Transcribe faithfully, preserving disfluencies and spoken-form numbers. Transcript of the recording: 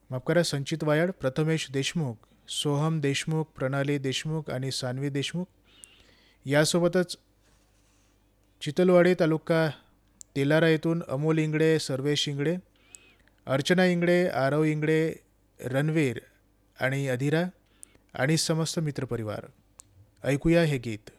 माफ करा, संचित वायाड, प्रथमेश देशमुख, सोहम देशमुख, प्रणाली देशमुख आणि सान्वी देशमुख यासोबतच चितलवाडी तालुका तेलारा येथून अमोल इंगडे, सर्वेश इंगडे, अर्चना इंगडे, आरव इंगडे, रणवीर आणि अधीरा आणि समस्त मित्रपरिवार. ऐकूया हे गीत.